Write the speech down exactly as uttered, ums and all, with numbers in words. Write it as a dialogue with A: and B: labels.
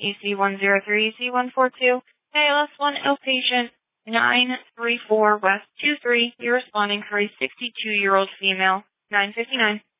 A: E C one zero three, E C one four two, K L S one outpatient nine three four West two three. You're responding for a sixty-two-year-old female, nine fifty-nine.